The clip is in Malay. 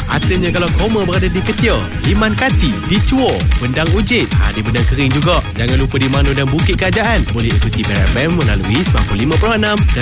Artinya kalau koma berada di Ketior, Liman Kati, di Chuo, Bendang Ujit, di Bendang Kering juga. Jangan lupa di Mano dan Bukit Kerajaan. Boleh ikuti Bear FM melalui 95.6 dan